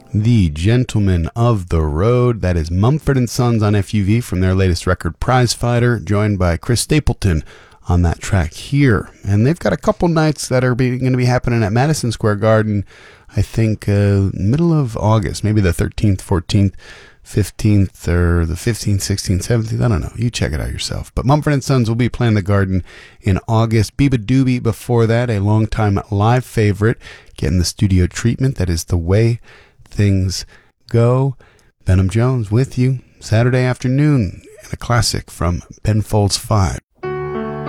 The Gentlemen of the Road. That is Mumford & Sons on FUV from their latest record, Prize Fighter, joined by Chris Stapleton on that track here. And they've got a couple nights that are going to be happening at Madison Square Garden, I think middle of August, maybe the 13th, 14th, 15th, or the 15th, 16th, 17th. I don't know. You check it out yourself. But Mumford & Sons will be playing the Garden in August. Biba Doobie before that, a longtime live favorite, getting the studio treatment. That is The Way Things Go. Benham Jones with you Saturday afternoon, and a classic from Ben Folds 5.